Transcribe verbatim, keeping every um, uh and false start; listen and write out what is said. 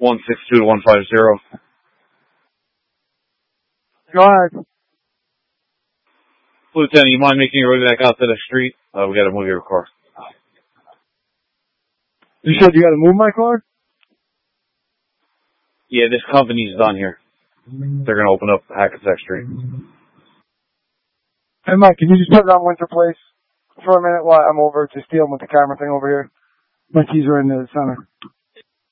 one six two to one five zero. Go ahead. Lieutenant, you mind making your way back out to the street? Uh, we gotta move your car. You said you gotta move my car? Yeah, this company's done here. They're gonna open up Hackensack Street. Hey, Mike, can you just put it on Winter Place for a minute while I'm over just dealing with the camera thing over here? My keys are in the center.